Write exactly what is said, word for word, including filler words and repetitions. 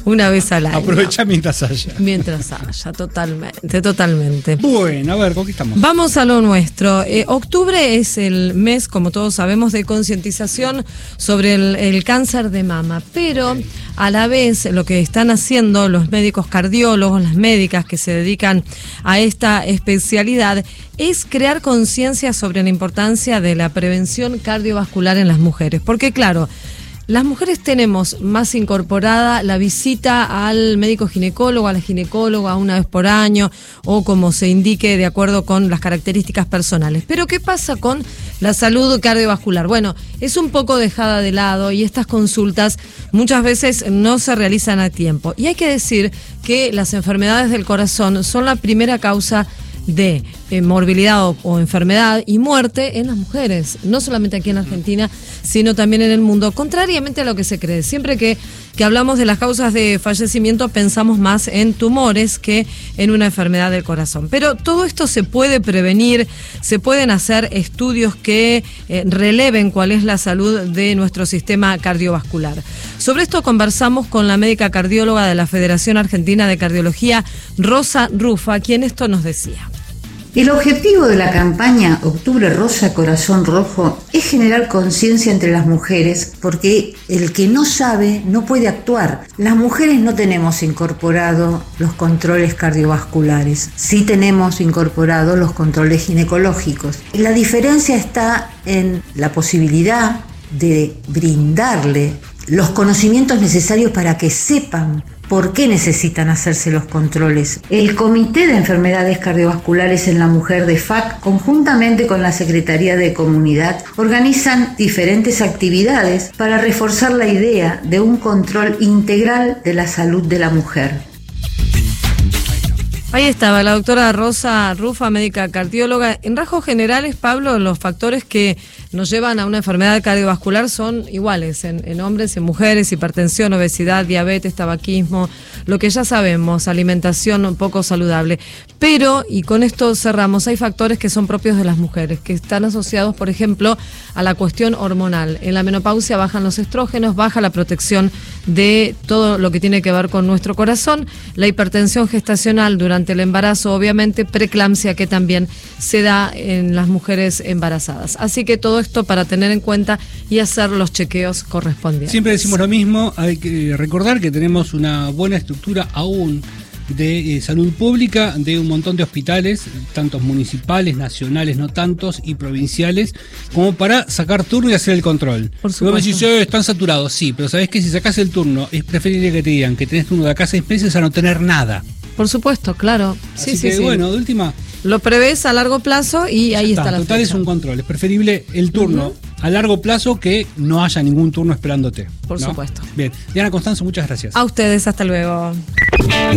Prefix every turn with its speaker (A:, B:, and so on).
A: una vez al año.
B: Aprovecha mientras haya.
A: Mientras haya, totalmente, totalmente.
B: Bueno, a ver, ¿con qué estamos?
A: Vamos a lo nuestro. Eh, octubre es el mes, como todos sabemos, de concientización sobre el, el cáncer de mama, pero a la vez lo que están haciendo los médicos cardiólogos, las médicas que se dedican a esta especialidad, es crear conciencia sobre la importancia de la prevención cardiovascular en las mujeres. Porque claro, las mujeres tenemos más incorporada la visita al médico ginecólogo, a la ginecóloga una vez por año o como se indique de acuerdo con las características personales. Pero ¿qué pasa con la salud cardiovascular? Bueno, es un poco dejada de lado y estas consultas muchas veces no se realizan a tiempo. Y hay que decir que las enfermedades del corazón son la primera causa de eh, morbilidad o, o enfermedad y muerte en las mujeres, no solamente aquí en Argentina, sino también en el mundo, contrariamente a lo que se cree. Siempre que, que hablamos de las causas de fallecimiento pensamos más en tumores que en una enfermedad del corazón. Pero todo esto se puede prevenir, se pueden hacer estudios que eh, releven cuál es la salud de nuestro sistema cardiovascular. Sobre esto conversamos con la médica cardióloga de la Federación Argentina de Cardiología, Rosa Rufa, quien esto nos decía.
C: El objetivo de la campaña Octubre Rosa Corazón Rojo es generar conciencia entre las mujeres, porque el que no sabe no puede actuar. Las mujeres no tenemos incorporado los controles cardiovasculares, sí tenemos incorporado los controles ginecológicos. La diferencia está en la posibilidad de brindarle los conocimientos necesarios para que sepan por qué necesitan hacerse los controles. El Comité de Enfermedades Cardiovasculares en la Mujer de F A C, conjuntamente con la Secretaría de Comunidad, organizan diferentes actividades para reforzar la idea de un control integral de la salud de la mujer.
A: Ahí estaba la doctora Rosa Rufa, médica cardióloga. En rasgos generales, Pablo, los factores que nos llevan a una enfermedad cardiovascular son iguales en, en hombres y mujeres: hipertensión, obesidad, diabetes, tabaquismo, lo que ya sabemos, alimentación poco saludable. Pero, y con esto cerramos, hay factores que son propios de las mujeres, que están asociados, por ejemplo, a la cuestión hormonal. En la menopausia bajan los estrógenos, baja la protección de todo lo que tiene que ver con nuestro corazón, la hipertensión gestacional durante el embarazo, obviamente, preeclampsia, que también se da en las mujeres embarazadas. Así que todo esto para tener en cuenta y hacer los chequeos correspondientes.
B: Siempre decimos lo mismo, hay que recordar que tenemos una buena estructura aún de eh, salud pública, de un montón de hospitales, tantos municipales, nacionales, no tantos, y provinciales, como para sacar turno y hacer el control.
A: Por supuesto.
B: Luego me decís, eh, están saturados, sí, pero sabés que si sacás el turno, es preferible que te digan que tenés turno de acá a seis meses a no tener nada.
A: Por supuesto, claro.
B: Así
A: sí,
B: que,
A: sí, sí.
B: bueno, de última,
A: lo prevés a largo plazo y ahí está, está la
B: total
A: fecha.
B: Es un control, es preferible el turno uh-huh. a largo plazo que no haya ningún turno esperándote.
A: Por
B: ¿no?
A: supuesto.
B: Bien, Diana Constanzo, muchas gracias.
A: A ustedes, hasta luego.